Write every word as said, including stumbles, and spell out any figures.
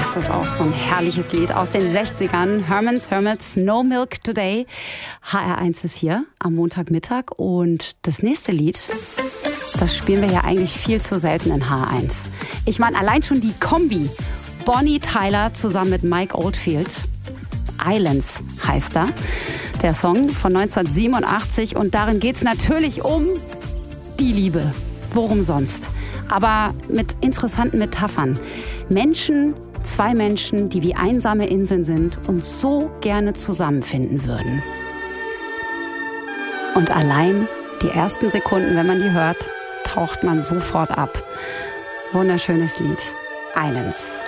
Das ist auch so ein herrliches Lied aus den sechzigern. Herman's Hermits, No Milk Today. H R eins ist hier am Montagmittag. Und das nächste Lied, das spielen wir ja eigentlich viel zu selten in H R eins. Ich meine, allein schon die Kombi. Bonnie Tyler zusammen mit Mike Oldfield. Islands heißt er. Der Song von neunzehnhundertsiebenundachtzig. Und darin geht es natürlich um die Liebe. Worum sonst? Aber mit interessanten Metaphern. Menschen, zwei Menschen, die wie einsame Inseln sind und so gerne zusammenfinden würden. Und allein die ersten Sekunden, wenn man die hört, taucht man sofort ab. Wunderschönes Lied. Islands.